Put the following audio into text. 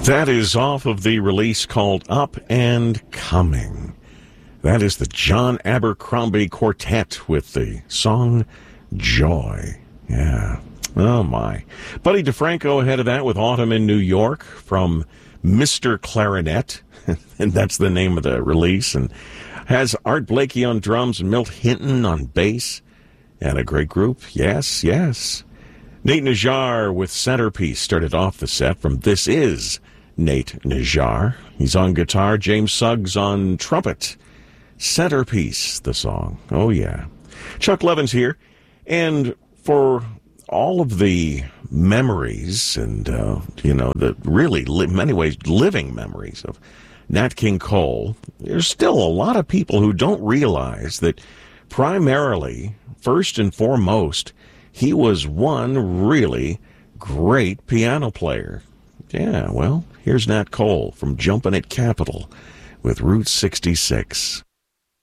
That is off of the release called Up and Coming. That is the John Abercrombie Quartet with the song Joy. Yeah. Oh, my. Buddy DeFranco ahead of that with Autumn in New York from Mr. Clarinet. And that's the name of the release. And has Art Blakey on drums and Milt Hinton on bass. And a great group. Yes, yes. Nate Najjar with Centerpiece started off the set from This Is Nate Najjar. He's on guitar. James Suggs on trumpet. Centerpiece, the song. Oh, yeah. Chuck Levin's here. And for all of the memories and, the really, many ways, living memories of Nat King Cole, there's still a lot of people who don't realize that primarily, first and foremost, he was one really great piano player. Yeah, well, here's Nat Cole from Jumpin' at Capitol with Route 66.